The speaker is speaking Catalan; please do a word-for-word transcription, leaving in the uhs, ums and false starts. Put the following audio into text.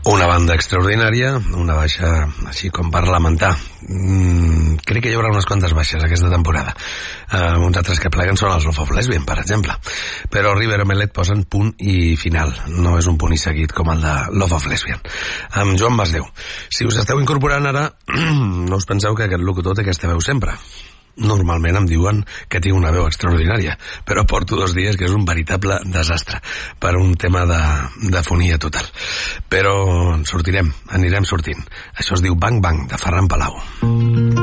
Una banda extraordinària, una baixa així com per lamentar. Mm, crec que hi haurà unes quantes baixes aquesta temporada. Uh, uns altres que pleguen són els Love of Lesbian, per exemple. Però River Omelet posen punt i final. No és un punt i seguit com el de Love of Lesbian. Amb Joan Masdeu. Si us esteu incorporant ara, no us penseu que aquest locutor té aquesta veu sempre. Normalment em diuen que tinc una veu extraordinària, però porto dos dies que és un veritable desastre per un tema de, de fonia total. Però en sortirem, anirem sortint. Això es diu Bang Bang, de Ferran Palau.